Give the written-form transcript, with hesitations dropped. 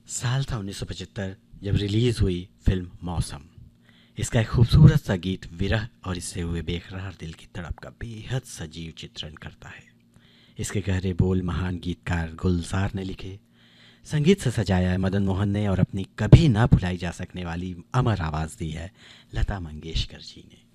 साल था 1975 जब रिलीज़ हुई फिल्म मौसम। इसका एक खूबसूरत सा गीत विरह और इससे हुए बेकरार दिल की तड़प का बेहद सजीव चित्रण करता है। इसके गहरे बोल महान गीतकार गुलजार ने लिखे, संगीत से सजाया है मदन मोहन ने और अपनी कभी ना भुलाई जा सकने वाली अमर आवाज़ दी है लता मंगेशकर जी ने।